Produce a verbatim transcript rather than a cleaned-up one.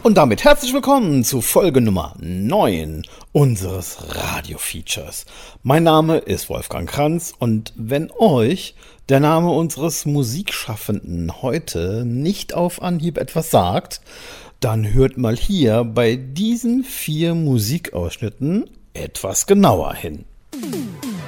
Und damit herzlich willkommen zu Folge Nummer neun unseres Radio-Features. Mein Name ist Wolfgang Kranz und wenn euch der Name unseres Musikschaffenden heute nicht auf Anhieb etwas sagt, dann hört mal hier bei diesen vier Musikausschnitten etwas genauer hin.